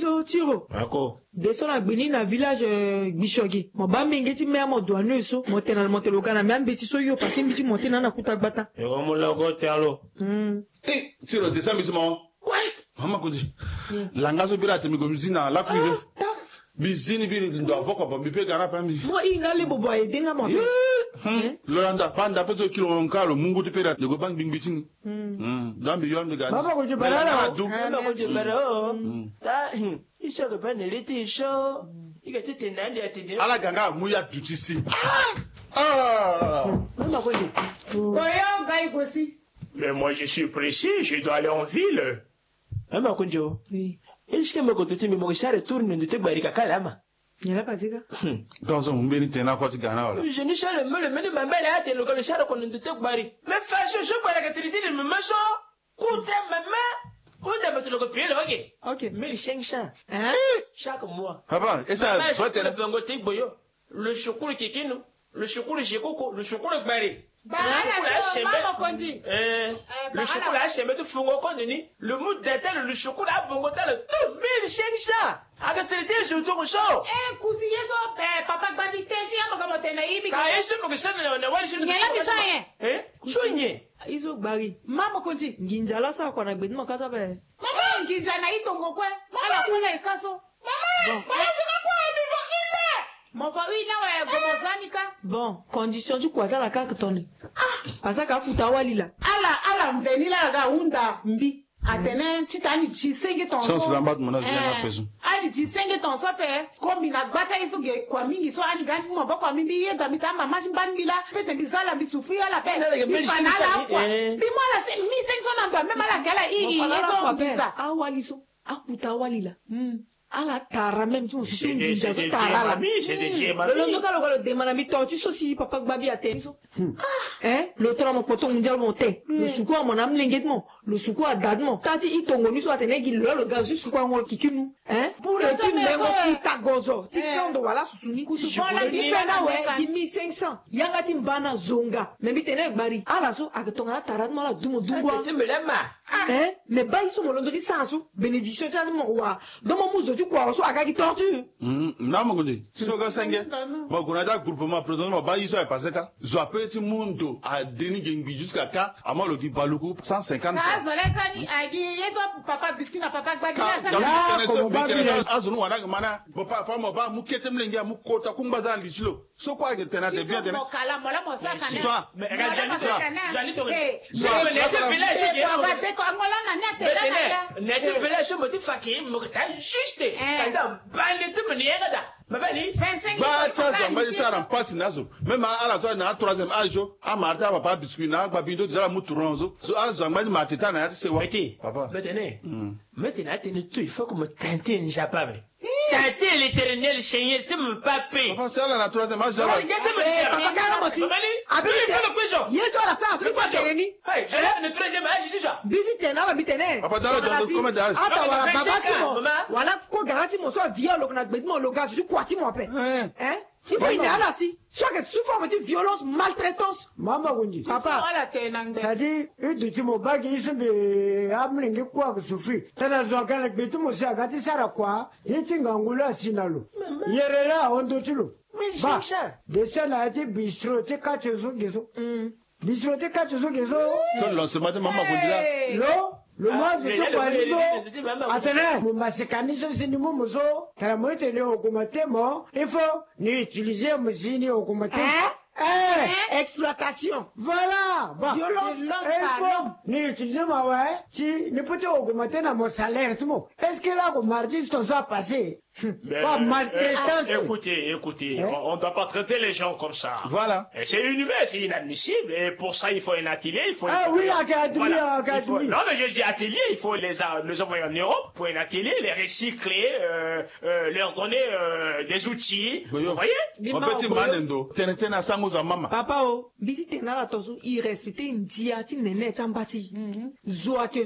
biso tiro. Ako. Deso na gbini na village Bishogi. Mo ba mengeti me mo douane so mo tena mo telokana me ambeti so yo parce mbiti mo tena na kuta gbata. E mo logo telo. Eh, tiro descend bisimo. Ouais. Mama kodi. Langazo bira te mi gomzina la privé. Bizini biri ndo avoko ba mi pe gara pa mi. Mo ina le bobo e denga mo. Loranda panda peto kilo onkalo mungu te pera le go bang bing bitini. Dambi yo am de gani. Baba ko je barala. Baba ko je barala. Ta iso ko pa ne leti iso. Ika tete nandi atende. Ala ganga muya dutisi. Baba ko je. Oyo gai gosi. Mais moi je suis pressé, je dois aller en ville. Ama kunjo. Oui. Est-ce que me kotuti mi mo sare tourne de te barika kalama? Nyala pasika. Dans un mbeni tena ko ti gana wala. Je ne sais le mene mambele ate lo ko sare ko de te bari. Mais fashion je para ka triti de me maso. Kuta mama. Kuta betu lo ko pile ok. Ok. Mais les 500. Hein? Chaque mois. Papa, et ça va te le bongo te boyo. Le chocolat kikino, le chocolat jekoko, le chocolat bari. Le chocolat chemé de fungo kondeni, le mood d'attelle le chocolat bongotal, tout 1500. À que traiter je tourne chaud. Eh, cousin, papa babi tensi ya maka motena ibi. Ka yesu mo kisana na wali shinu. Nyela bisaye. Chonye. Izo bari. Mama konti nginjala sa kwa na gbedi mo kasa be. Mama nginjana itongo kwe. Ala kula ikaso. Mama, mama kwa bivo ile. Mopawi na wa gomozanika. Bon, condition du kwa la kaka toni. Asaka futa walila. Ala mvenila ga unda mbi. Atene chitani chisenge tonso. Sans lambat mona zina peso. Ali chisenge tonso pe kombi na gbata isuge kwa mingi so ani gani mo kwa mimbi yenda mitamba mashimbani bila pete bizala bisufi ala pe. Bipanala kwa. Bimola se mi senso na ndo mema la gala ii yeso biza. Awaliso akuta walila. Ala tara même tu c'est des le local le demande mi tortu so si papa babi a teniso le tramo poto mundial monté le suko mon am lengetmo le suko a dadmo tati itongo ni so atene gi le gars je suko ngo kikinu pour le ti mengo kita gozo ti kondo wala susuni kutu wala di fena we di 1500 yanga ti mbana zonga mais mi tene bari ala so akatonga tara mo la dumo dungwa mais ba iso mo londo ti sansu bénédiction ti mo wa do mo muzo tu quoi so aga ki torture na mo ngodi so ga sange mo gona da groupement président mo ba yiso e paseka zo apeti mundo a deni gengi jusqu'à ka amalo ki baluku 150 ka zo le sani agi yeto papa biscuit na papa gbadi azunu wana mana papa fa mo ba mu ketem lengi mu kota kumbaza lichilo so kwa ke tena te bien de mo kala mola mo sa kana so mais jali to angola na nete nete village mo ti faki mo ta juste kada bale tu me yega mabali ba chaza mbaji sara passe nazo même ala so na 3e âge a marta papa biscuit na gba bindo déjà muturonzo so azo mbaji mateta na yati sewa papa maintenant tu il faut que me tenter un japabe tenter l'éternel seigneur tu me pape papa c'est la 3e âge là papa kana mosi yeso la sa so fa sereni hey je le 3e âge déjà visite na ba bitene papa dans le comment d'âge ata wala baba ti mo wala ko garanti mo so vie lo na gbedi mo lo gas ju kwati mo pe il faut une ala si chaque souffre de violence maltraitance mama kunji papa ala tena ngbe tadi idu ti mo bagi isumbe amlingi kwa kusufi tena zo kana gbetu mo si agati sara kwa yiti ngangula sinalo yerela ondo tilo ba de sala ti bistro ti kachezo gezo bistro ti kachezo gezo so lancement de mama kunji là le mois de Tokwazo, attendez, nous massacaniso sinimu muso, taramoite ne okumatemo, il faut ni utiliser musini okumatemo. Exploitation. Voilà. Bah, violence. Il faut ni utiliser ma ouais, si ne peut augmenter dans mon salaire tout le monde. Est-ce que là, au mardi, ça soit passé? Pas maltraitance. Écoutez, on ne doit pas traiter les gens comme ça. Voilà. C'est inhumain, c'est inadmissible. Et pour ça, il faut un atelier, il faut. Oui, académie. Non, mais je dis atelier, il faut les envoyer en Europe pour un atelier, les recycler, leur donner des outils. Vous voyez? Mon petit manendo, tenetena sangoza mama. Papa o, biti tena la tozu, il respecte ndia ti nene tambati. Zo ake zo.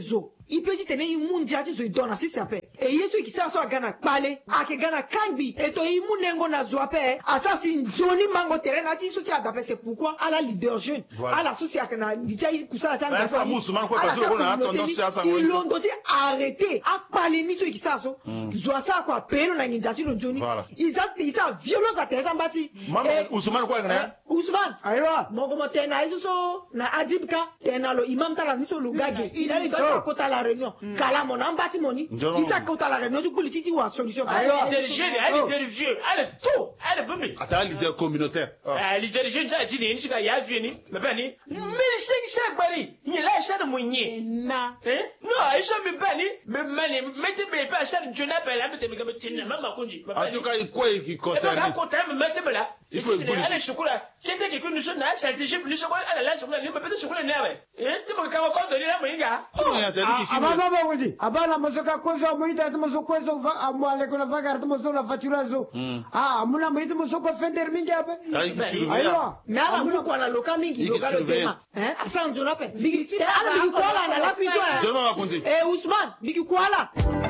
il peut dire tenir une monde jati zo idona si ça fait et yesu qui ça so gana pale ake gana kambi et to imunengo na zo ape assassin Johnny mango terrain ati so si adapé c'est pourquoi à la leader jeune à la société na dijai kusala tanga fa musulman ko parce qu'on a tendance à ça ils l'ont doté arrêter à parler ni so qui ça so zo ça quoi pelo na njati lo Johnny ils a violence à terre bati Ousmane quoi ngana Ousmane aywa mongo motena iso na adibka tena lo imam tala ni so lugage il a les autres côté la réunion kala mon ambati moni isa côté la réunion du politici ou solution aywa leader jeune leader vieux elle tout elle bumi ata leader communautaire leader jeune ça dit ni chika ya vieux ni me bani mili sengi bari ni la cha de munye na non aisha me bani me mani mette me pas cha de jeune appelle la mette me comme tin mama kunji en tout cas quoi qui concerne pas content me mette me là il faut aller chocolat kete que nous sommes là ça déjà plus chocolat elle là chocolat ni peut chocolat newe tu me quand on donner la moinga ababa kuti abana masoka koza muita tumasokweza amwale kuna vakara tumasona faturazo amuna muita musoko fender mingi hapa aiwa mala muko ala loka mingi loka tema asanzo nape bigi ala bigi kwala na la fito Joma makunzi Ousmane bigi kwala